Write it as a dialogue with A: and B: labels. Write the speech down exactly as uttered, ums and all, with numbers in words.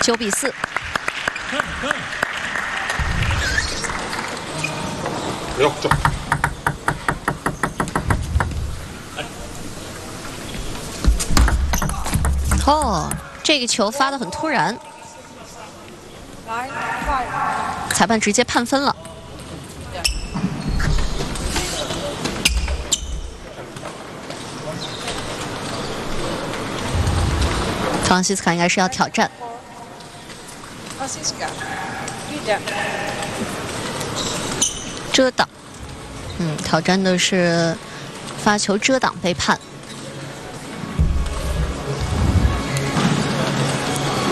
A: 九比四。
B: 不要撞。
A: 哦，这个球发得很突然，裁判直接判分了。 弗朗西斯卡应该是要挑战，遮挡，嗯，挑战的是发球遮挡被判。